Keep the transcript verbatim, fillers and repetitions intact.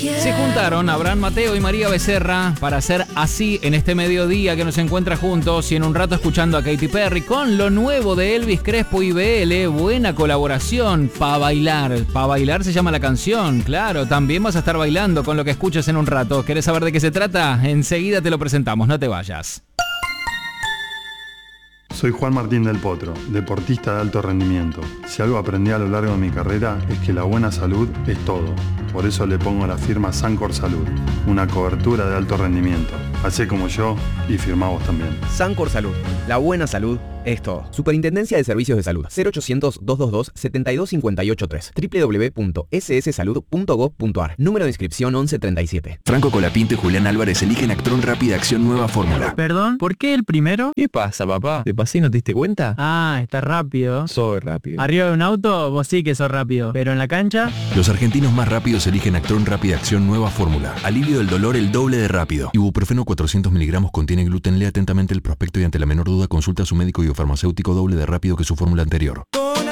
Se juntaron Abraham Mateo y María Becerra para hacer Así en este mediodía que nos encuentra juntos y en un rato escuchando a Katy Perry con lo nuevo de Elvis Crespo y B L. Buena colaboración, Pa' Bailar. Pa' Bailar se llama la canción, claro. También vas a estar bailando con lo que escuches en un rato. ¿Querés saber de qué se trata? Enseguida te lo presentamos, no te vayas. Soy Juan Martín del Potro, deportista de alto rendimiento. Si algo aprendí a lo largo de mi carrera es que la buena salud es todo. Por eso le pongo la firma Sancor Salud, una cobertura de alto rendimiento. Hacé como yo y firmá vos también. Sancor Salud, la buena salud es todo. Superintendencia de Servicios de Salud. cero ochocientos, doscientos veintidós, setenta y dos cincuenta y ocho tres. doble u doble u doble u punto ese ese salud punto gov punto a r. Número de inscripción once treinta y siete. Franco Colapinto y Julián Álvarez eligen Actron Rápida Acción Nueva Fórmula. Perdón, ¿por qué el primero? ¿Qué pasa, papá? ¿Te pasé y no te diste cuenta? Ah, está rápido. Soy rápido. Arriba de un auto, vos sí que sos rápido. Pero en la cancha... Los argentinos más rápidos eligen Actron Rápida Acción Nueva Fórmula. Alivio del dolor el doble de rápido. Ibuprofeno cuatrocientos miligramos contiene gluten. Lea atentamente el prospecto y ante la menor duda consulta a su médico y o farmacéutico doble de rápido que su fórmula anterior.